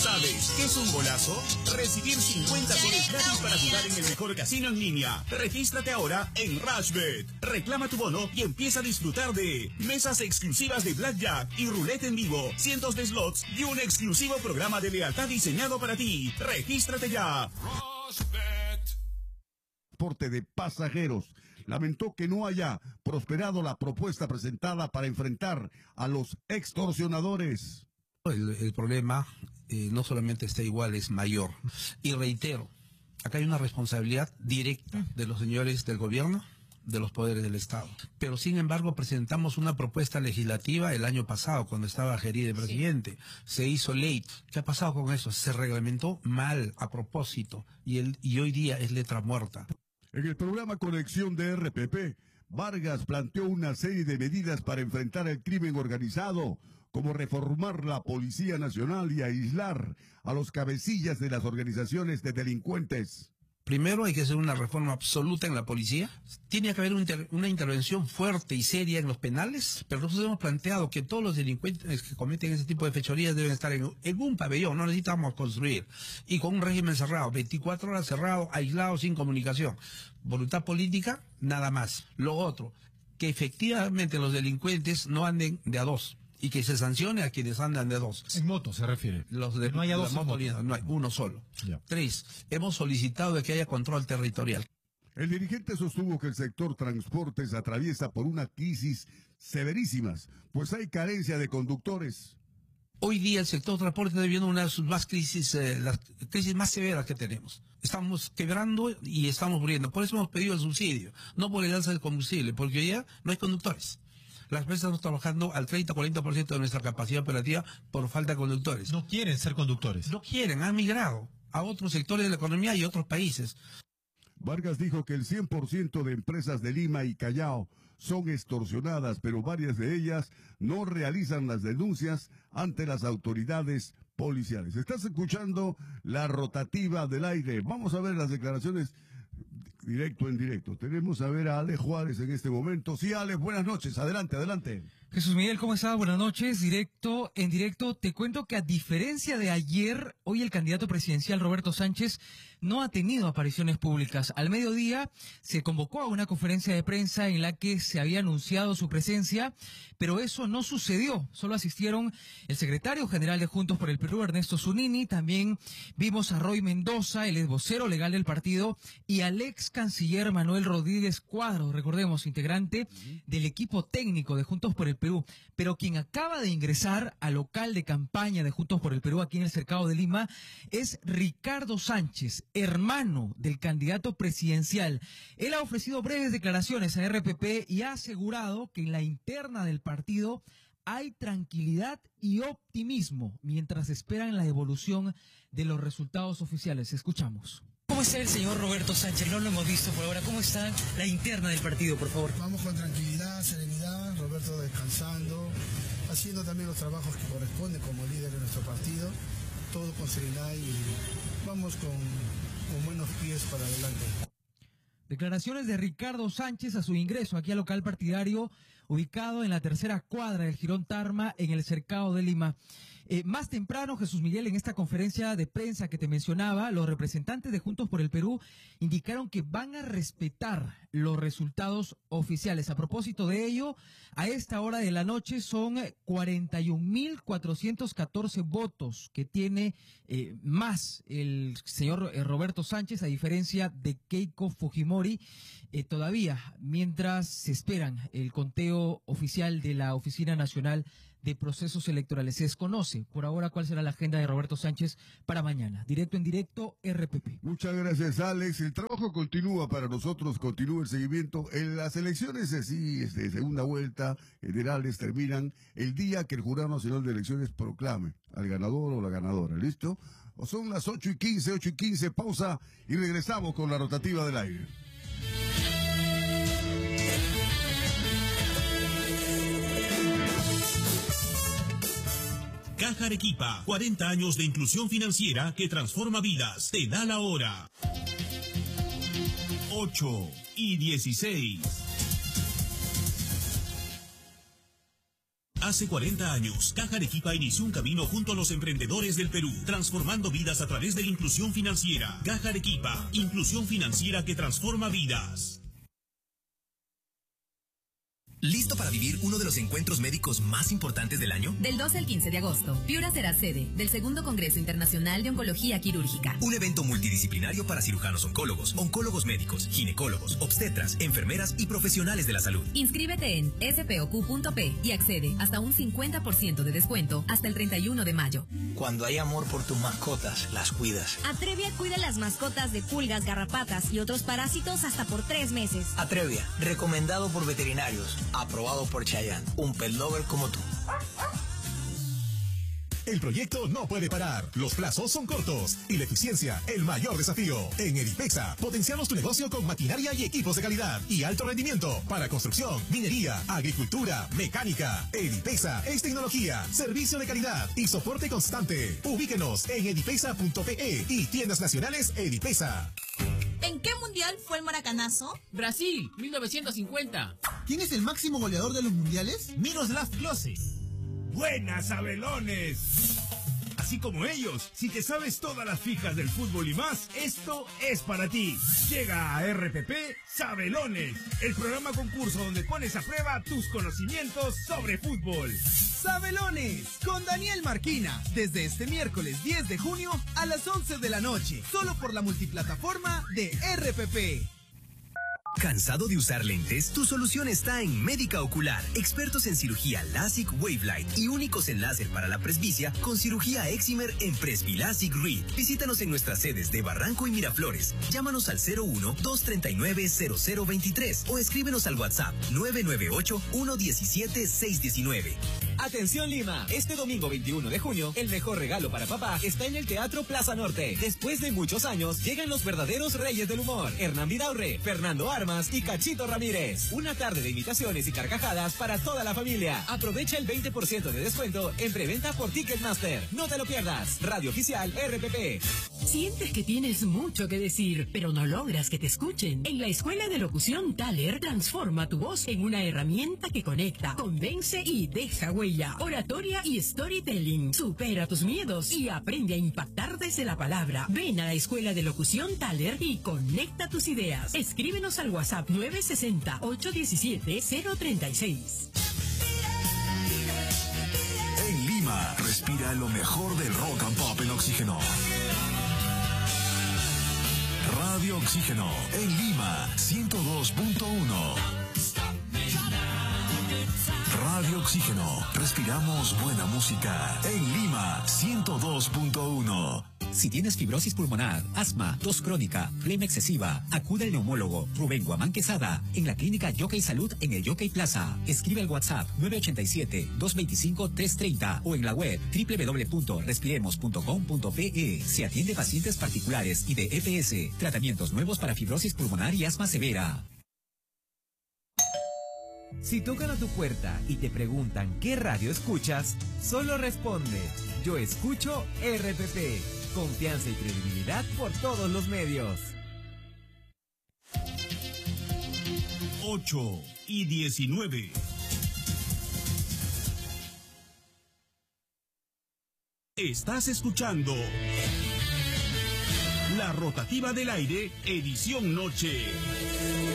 ¿Sabes qué es un golazo? Recibir 50 soles gratis para jugar en el mejor casino en línea. Regístrate ahora en Rushbet. Reclama tu bono y empieza a disfrutar de mesas exclusivas de blackjack y ruleta en vivo, cientos de slots y un exclusivo programa de lealtad diseñado para ti. Regístrate ya. Rushbet. Transporte de pasajeros lamentó que no haya prosperado la propuesta presentada para enfrentar a los extorsionadores. El problema no solamente está igual, es mayor. Y reitero, acá hay una responsabilidad directa de los señores del gobierno, de los poderes del Estado. Pero sin embargo presentamos una propuesta legislativa el año pasado, cuando estaba Gerí de presidente. Sí. Se hizo ley. ¿Qué ha pasado con eso? Se reglamentó mal, a propósito, y hoy día es letra muerta. En el programa Conexión de RPP, Vargas planteó una serie de medidas para enfrentar el crimen organizado, como reformar la Policía Nacional y aislar a los cabecillas de las organizaciones de delincuentes. Primero hay que hacer una reforma absoluta en la policía. Tiene que haber una intervención fuerte y seria en los penales, pero nosotros hemos planteado que todos los delincuentes que cometen ese tipo de fechorías deben estar en un pabellón, no necesitamos construir, y con un régimen cerrado, 24 horas cerrado, aislado, sin comunicación. Voluntad política, nada más. Lo otro, que efectivamente los delincuentes no anden de a dos. Y que se sancione a quienes andan de dos. En moto se refiere. Los de no haya dos moto, no hay uno solo. Ya. 3, hemos solicitado de que haya control territorial. El dirigente sostuvo que el sector transportes atraviesa por una crisis severísimas, pues hay carencia de conductores. Hoy día el sector transporte está viviendo una de sus más crisis, las crisis más severas que tenemos. Estamos quebrando y estamos muriendo. Por eso hemos pedido el subsidio, no por el alza del combustible, porque hoy día no hay conductores. Las empresas están trabajando al 30-40% de nuestra capacidad operativa por falta de conductores. No quieren ser conductores. No quieren, han migrado a otros sectores de la economía y otros países. Vargas dijo que el 100% de empresas de Lima y Callao son extorsionadas, pero varias de ellas no realizan las denuncias ante las autoridades policiales. Estás escuchando la rotativa del aire. Vamos a ver las declaraciones directo en directo. Tenemos a ver a Ale Juárez en este momento. Sí, Ale, buenas noches. Adelante, adelante. Jesús Miguel, ¿cómo estás? Buenas noches. Directo en directo. Te cuento que a diferencia de ayer, hoy el candidato presidencial Roberto Sánchez no ha tenido apariciones públicas. Al mediodía se convocó a una conferencia de prensa en la que se había anunciado su presencia, pero eso no sucedió. Solo asistieron el secretario general de Juntos por el Perú, Ernesto Zunini. También vimos a Roy Mendoza, el ex vocero legal del partido, y al ex canciller Manuel Rodríguez Cuadro, recordemos, integrante del equipo técnico de Juntos por el Perú, pero quien acaba de ingresar al local de campaña de Juntos por el Perú aquí en el Cercado de Lima es Ricardo Sánchez, hermano del candidato presidencial. Él ha ofrecido breves declaraciones a RPP y ha asegurado que en la interna del partido hay tranquilidad y optimismo mientras esperan la evolución de los resultados oficiales. Escuchamos. ¿Cómo está el señor Roberto Sánchez? No lo hemos visto por ahora. ¿Cómo está la interna del partido, por favor? Vamos con tranquilidad, serenidad, Roberto descansando, haciendo también los trabajos que corresponden como líder de nuestro partido, todo con serenidad y vamos con buenos pies para adelante. Declaraciones de Ricardo Sánchez a su ingreso aquí al local partidario ubicado en la tercera cuadra del Jirón Tarma en el Cercado de Lima. Más temprano, Jesús Miguel, en esta conferencia de prensa que te mencionaba, los representantes de Juntos por el Perú indicaron que van a respetar los resultados oficiales. A propósito de ello, a esta hora de la noche son 41.414 votos que tiene más el señor Roberto Sánchez, a diferencia de Keiko Fujimori, todavía, mientras se esperan el conteo oficial de la Oficina Nacional de Procesos Electorales. Se desconoce por ahora cuál será la agenda de Roberto Sánchez para mañana. Directo en directo, RPP. Muchas gracias, Alex. El trabajo continúa para nosotros, continúa el seguimiento. En las elecciones así, de segunda vuelta, generales, terminan el día que el Jurado Nacional de Elecciones proclame al ganador o la ganadora. ¿Listo? O son las 8:15, pausa y regresamos con la rotativa del aire. Caja Arequipa, 40 años de inclusión financiera que transforma vidas. Te da la hora. 8:16. Hace 40 años, Caja Arequipa inició un camino junto a los emprendedores del Perú, transformando vidas a través de la inclusión financiera. Caja Arequipa, inclusión financiera que transforma vidas. ¿Listo para vivir uno de los encuentros médicos más importantes del año? Del 12 al 15 de agosto, Piura será sede del segundo Congreso Internacional de Oncología Quirúrgica. Un evento multidisciplinario para cirujanos oncólogos, oncólogos médicos, ginecólogos, obstetras, enfermeras y profesionales de la salud. Inscríbete en spoq.p y accede hasta un 50% de descuento hasta el 31 de mayo. Cuando hay amor por tus mascotas, las cuidas. Atrevia cuida las mascotas de pulgas, garrapatas y otros parásitos hasta por 3 meses. Atrevia, recomendado por veterinarios. Aprobado por Chayanne, un pet lover como tú. El proyecto no puede parar. Los plazos son cortos y la eficiencia el mayor desafío. En Edipexa potenciamos tu negocio con maquinaria y equipos de calidad y alto rendimiento para construcción, minería, agricultura, mecánica. Edipexa es tecnología, servicio de calidad y soporte constante. Ubíquenos en edipexa.pe y tiendas nacionales Edipexa. ¿En qué mundial fue el maracanazo? Brasil, 1950. ¿Quién es el máximo goleador de los mundiales? Miroslav Klose. ¡Buenas, Sabelones! Así como ellos, si te sabes todas las fijas del fútbol y más, esto es para ti. Llega a RPP Sabelones, el programa concurso donde pones a prueba tus conocimientos sobre fútbol. Sabelones, con Daniel Marquina, desde este miércoles 10 de junio a las 11 de la noche, solo por la multiplataforma de RPP. ¿Cansado de usar lentes? Tu solución está en Médica Ocular. Expertos en cirugía LASIK Wavelight y únicos en láser para la presbicia con cirugía Excimer en Presbilasic Reed. Visítanos en nuestras sedes de Barranco y Miraflores. Llámanos al 01-239-0023 o escríbenos al WhatsApp 998-117-619. Atención Lima, este domingo 21 de junio, el mejor regalo para papá está en el Teatro Plaza Norte. Después de muchos años, llegan los verdaderos reyes del humor. Hernán Vidaurre, Fernando Armas y Cachito Ramírez. Una tarde de imitaciones y carcajadas para toda la familia. Aprovecha el 20% de descuento en preventa por Ticketmaster. No te lo pierdas. Radio Oficial RPP. ¿Sientes que tienes mucho que decir, pero no logras que te escuchen? En la Escuela de Locución Thaler, transforma tu voz en una herramienta que conecta, convence y deja huella. Oratoria y storytelling. Supera tus miedos y aprende a impactar desde la palabra. Ven a la Escuela de Locución Thaler y conecta tus ideas. Escríbenos al WhatsApp 960-817-036. En Lima, respira lo mejor del rock and pop en oxígeno. Radio Oxígeno, en Lima, 102.1. Radio Oxígeno, respiramos buena música. En Lima, 102.1. Si tienes fibrosis pulmonar, asma, tos crónica, flema excesiva, acude al neumólogo Rubén Guamán Quesada en la clínica Jockey Salud en el Jockey Plaza. Escribe al WhatsApp 987-225-330 o en la web www.respiremos.com.pe. Se atiende pacientes particulares y de EPS. Tratamientos nuevos para fibrosis pulmonar y asma severa. Si tocan a tu puerta y te preguntan qué radio escuchas, solo responde: yo escucho RPP. Confianza y credibilidad por todos los medios. 8:19. Estás escuchando La Rotativa del Aire, edición noche.